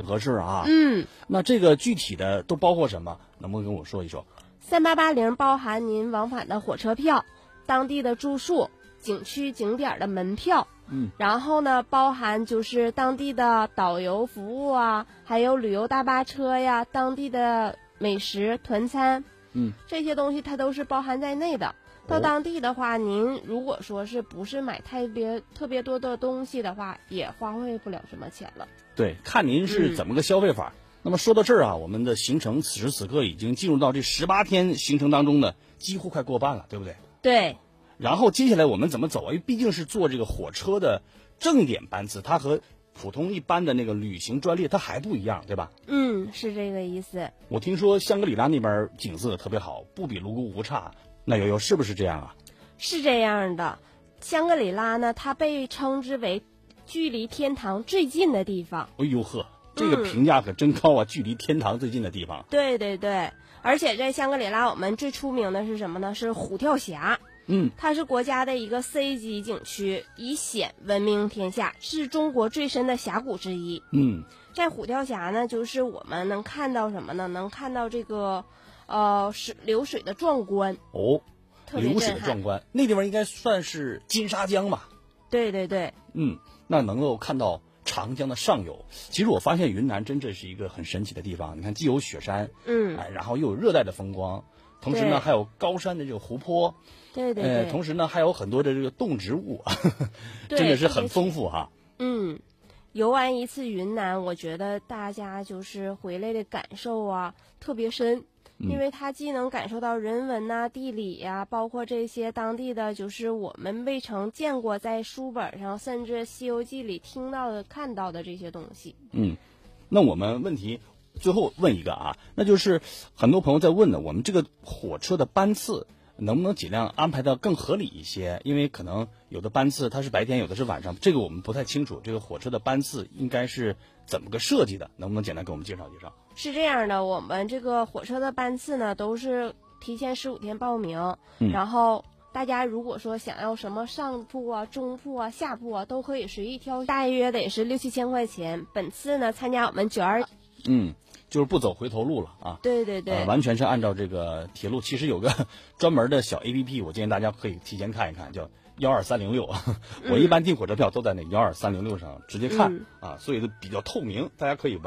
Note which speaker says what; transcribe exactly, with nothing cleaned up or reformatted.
Speaker 1: 合适啊。
Speaker 2: 嗯，
Speaker 1: 那这个具体的都包括什么？能不能跟我说一说？
Speaker 2: 三八八零包含您往返的火车票、当地的住宿、景区景点的门票。
Speaker 1: 嗯，
Speaker 2: 然后呢，包含就是当地的导游服务啊，还有旅游大巴车呀，当地的美食团餐，
Speaker 1: 嗯，
Speaker 2: 这些东西它都是包含在内的。到当地的话，您如果说是不是买特别特别多的东西的话，也花费不了什么钱了。
Speaker 1: 对，看您是怎么个消费法。嗯、那么说到这儿啊，我们的行程此时此刻已经进入到这十八天行程当中的几乎快过半了，对不对？
Speaker 2: 对。
Speaker 1: 然后接下来我们怎么走啊？因为毕竟是坐这个火车的正点班次，它和普通一般的那个旅行专列它还不一样，对吧？
Speaker 2: 嗯，是这个意思。
Speaker 1: 我听说香格里拉那边景色特别好，不比泸沽湖差。那悠悠是不是这样啊？
Speaker 2: 是这样的，香格里拉呢，它被称之为距离天堂最近的地方。
Speaker 1: 哎呦呵，这个评价可真高啊！嗯、距离天堂最近的地方。
Speaker 2: 对对对，而且在香格里拉，我们最出名的是什么呢？是虎跳峡。
Speaker 1: 嗯，
Speaker 2: 它是国家的一个 C 级景区，以险闻名天下，是中国最深的峡谷之一。
Speaker 1: 嗯，
Speaker 2: 在虎跳峡呢，就是我们能看到什么呢？能看到这个，呃，水流水的壮观。
Speaker 1: 哦，
Speaker 2: 特别
Speaker 1: 流水的壮观，那地方应该算是金沙江吧？
Speaker 2: 对对对。
Speaker 1: 嗯，那能够看到长江的上游。其实我发现云南真的是一个很神奇的地方。你看，既有雪山，
Speaker 2: 嗯，
Speaker 1: 哎，然后又有热带的风光。同时呢，还有高山的这个湖泊，
Speaker 2: 对对对，
Speaker 1: 呃，同时呢，还有很多的这个动植物，真的是很丰富哈。
Speaker 2: 嗯，游玩一次云南，我觉得大家就是回来的感受啊特别深，
Speaker 1: 嗯、
Speaker 2: 因为它既能感受到人文呐、啊、地理呀、啊，包括这些当地的，就是我们未曾见过，在书本上甚至《西游记》里听到的、看到的这些东西。
Speaker 1: 嗯，那我们问题。最后问一个啊，那就是很多朋友在问呢，我们这个火车的班次能不能尽量安排的更合理一些？因为可能有的班次它是白天，有的是晚上，这个我们不太清楚。这个火车的班次应该是怎么个设计的？能不能简单给我们介绍介绍？
Speaker 2: 是这样的，我们这个火车的班次呢，都是提前十五天报名，
Speaker 1: 嗯、
Speaker 2: 然后大家如果说想要什么上铺啊、中铺啊、下铺啊，都可以随意挑，大约得是六七千块钱。本次呢，参加我们九二，
Speaker 1: 嗯。就是不走回头路了啊！
Speaker 2: 对对对、
Speaker 1: 呃，完全是按照这个铁路。其实有个专门的小 A P P， 我建议大家可以提前看一看，叫幺二三零六。我一般订火车票都在那幺二三零六上直接看、
Speaker 2: 嗯、
Speaker 1: 啊，所以都比较透明，大家可以。